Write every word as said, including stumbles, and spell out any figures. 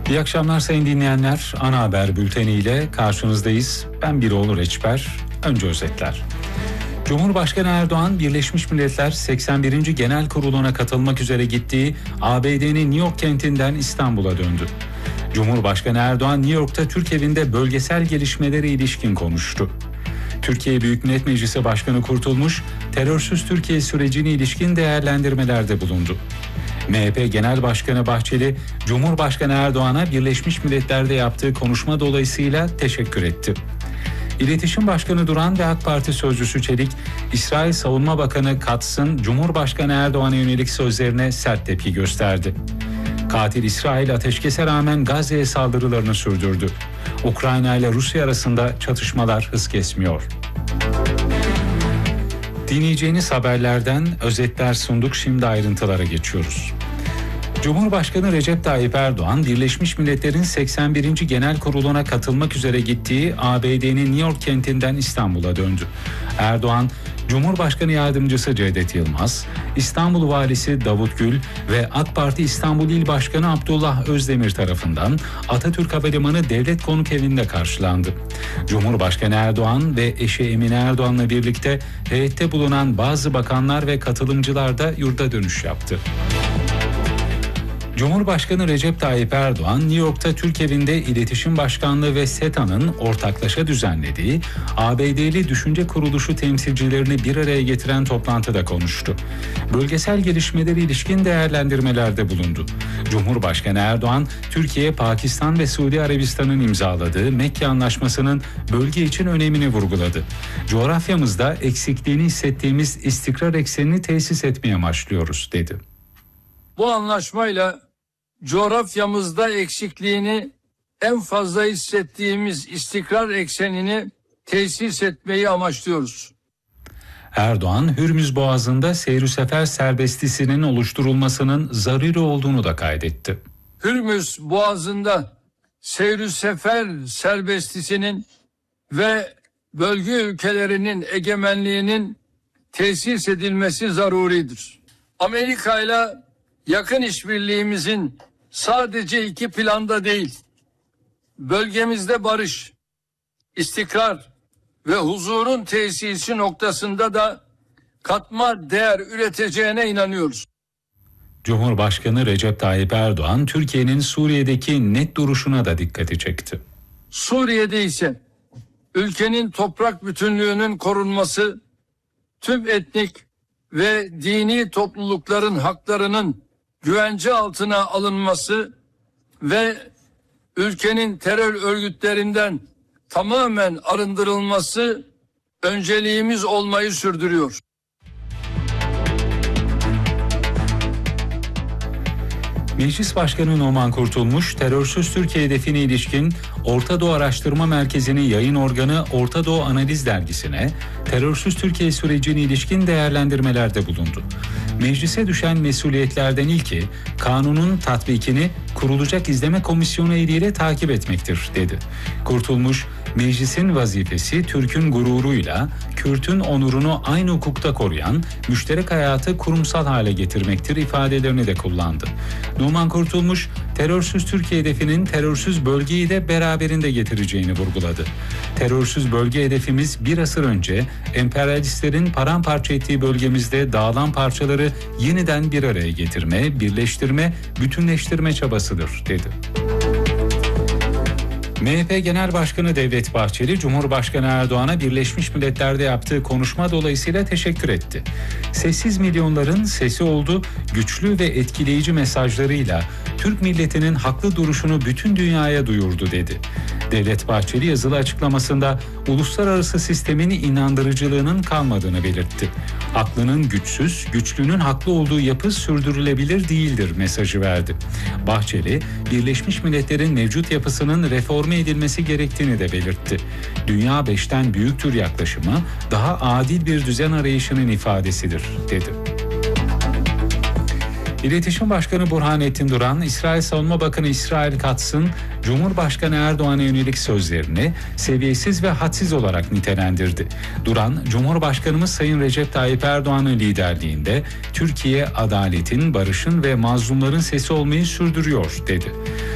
İyi akşamlar sayın dinleyenler. Ana haber bülteniyle karşınızdayız. Ben Biroğlu Reçber. Önce özetler. Cumhurbaşkanı Erdoğan, Birleşmiş Milletler seksen birinci Genel Kurulu'na katılmak üzere gittiği A B D'nin New York kentinden İstanbul'a döndü. Cumhurbaşkanı Erdoğan, New York'ta Türk Evi'nde bölgesel gelişmelere ilişkin konuştu. Türkiye Büyük Millet Meclisi Başkanı Kurtulmuş, terörsüz Türkiye sürecine ilişkin değerlendirmelerde bulundu. M H P Genel Başkanı Bahçeli, Cumhurbaşkanı Erdoğan'a Birleşmiş Milletler'de yaptığı konuşma dolayısıyla teşekkür etti. İletişim Başkanı Duran ve AK Parti Sözcüsü Çelik, İsrail Savunma Bakanı Katz'ın Cumhurbaşkanı Erdoğan'a yönelik sözlerine sert tepki gösterdi. Katil İsrail ateşkese rağmen Gazze'ye saldırılarını sürdürdü. Ukrayna ile Rusya arasında çatışmalar hız kesmiyor. Dinleyeceğiniz haberlerden özetler sunduk, şimdi ayrıntılara geçiyoruz. Cumhurbaşkanı Recep Tayyip Erdoğan, Birleşmiş Milletler'in seksen birinci Genel Kurulu'na katılmak üzere gittiği A B D'nin New York kentinden İstanbul'a döndü. Erdoğan, Cumhurbaşkanı Yardımcısı Cevdet Yılmaz, İstanbul Valisi Davut Gül ve AK Parti İstanbul İl Başkanı Abdullah Özdemir tarafından Atatürk Havalimanı Devlet Konuk Evi'nde karşılandı. Cumhurbaşkanı Erdoğan ve eşi Emine Erdoğan'la birlikte heyette bulunan bazı bakanlar ve katılımcılar da yurda dönüş yaptı. Cumhurbaşkanı Recep Tayyip Erdoğan, New York'ta Türk Evi'nde İletişim Başkanlığı ve SETA'nın ortaklaşa düzenlediği A B D'li düşünce kuruluşu temsilcilerini bir araya getiren toplantıda konuştu. Bölgesel gelişmeleri ilişkin değerlendirmelerde bulundu. Cumhurbaşkanı Erdoğan, Türkiye, Pakistan ve Suudi Arabistan'ın imzaladığı Mekke Anlaşması'nın bölge için önemini vurguladı. Coğrafyamızda eksikliğini hissettiğimiz istikrar eksenini tesis etmeye amaçlıyoruz, dedi. Bu anlaşmayla coğrafyamızda eksikliğini en fazla hissettiğimiz istikrar eksenini tesis etmeyi amaçlıyoruz. Erdoğan, Hürmüz Boğazı'nda seyir sefer serbestisinin oluşturulmasının zaruri olduğunu da kaydetti. Hürmüz Boğazı'nda seyir sefer serbestisinin ve bölge ülkelerinin egemenliğinin tesis edilmesi zaruridir. Amerika ile yakın işbirliğimizin sadece iki planda değil, bölgemizde barış, istikrar ve huzurun tesisi noktasında da katma değer üreteceğine inanıyoruz. Cumhurbaşkanı Recep Tayyip Erdoğan, Türkiye'nin Suriye'deki net duruşuna da dikkati çekti. Suriye'de ise ülkenin toprak bütünlüğünün korunması, tüm etnik ve dini toplulukların haklarının güvence altına alınması ve ülkenin terör örgütlerinden tamamen arındırılması önceliğimiz olmayı sürdürüyor. Meclis Başkanı Numan Kurtulmuş, terörsüz Türkiye hedefine ilişkin Orta Doğu Araştırma Merkezi'nin yayın organı Orta Doğu Analiz Dergisi'ne terörsüz Türkiye sürecine ilişkin değerlendirmelerde bulundu. Meclise düşen mesuliyetlerden ilki, kanunun tatbikini kurulacak izleme komisyonu eliyle takip etmektir, dedi. Kurtulmuş, meclisin vazifesi Türk'ün gururuyla Kürt'ün onurunu aynı hukukta koruyan müşterek hayatı kurumsal hale getirmektir ifadelerini de kullandı. Numan Kurtulmuş, terörsüz Türkiye hedefinin terörsüz bölgeyi de beraberinde getireceğini vurguladı. Terörsüz bölge hedefimiz bir asır önce emperyalistlerin paramparça ettiği bölgemizde dağılan parçaları yeniden bir araya getirme, birleştirme, bütünleştirme çabasıdır, dedi. M H P Genel Başkanı Devlet Bahçeli, Cumhurbaşkanı Erdoğan'a Birleşmiş Milletler'de yaptığı konuşma dolayısıyla teşekkür etti. Sessiz milyonların sesi oldu, güçlü ve etkileyici mesajlarıyla Türk milletinin haklı duruşunu bütün dünyaya duyurdu, dedi. Devlet Bahçeli yazılı açıklamasında uluslararası sistemin inandırıcılığının kalmadığını belirtti. Haklının güçsüz, güçlünün haklı olduğu yapı sürdürülebilir değildir mesajı verdi. Bahçeli, Birleşmiş Milletler'in mevcut yapısının reforme edilmesi gerektiğini de belirtti. Dünya beşten büyüktür yaklaşımı daha adil bir düzen arayışının ifadesidir, dedi. İletişim Başkanı Burhanettin Duran, İsrail Savunma Bakanı İsrail Katz'ın Cumhurbaşkanı Erdoğan'a yönelik sözlerini seviyesiz ve hadsiz olarak nitelendirdi. Duran, Cumhurbaşkanımız Sayın Recep Tayyip Erdoğan'ın liderliğinde Türkiye adaletin, barışın ve mazlumların sesi olmayı sürdürüyor, dedi.